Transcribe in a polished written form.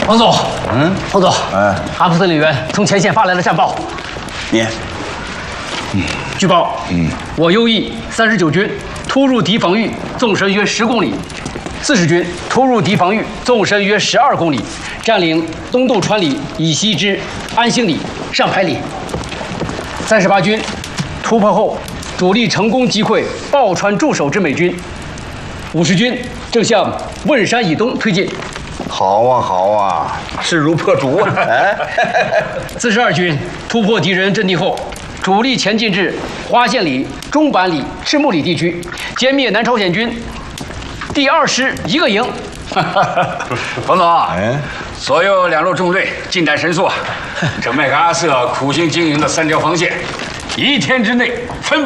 王总，彭总，阿布司令员从前线发来了战报。 念。 据报，我右翼39军突入敌防御，纵深约10公里；40军突入敌防御，纵深约12公里，占领东渡川里以西之安兴里、上排里。38军突破后，主力成功击溃抱川驻守之美军。50军正向汶山以东推进。 好啊，好啊，势如破竹啊！ 42军突破敌人阵地后，主力前进至花县里、中板里、赤木里地区，歼灭南朝鲜军第2师1个营。 彭总，所有2路中队进展神速啊！这麦克阿瑟苦心经营的3条防线，1天之内分。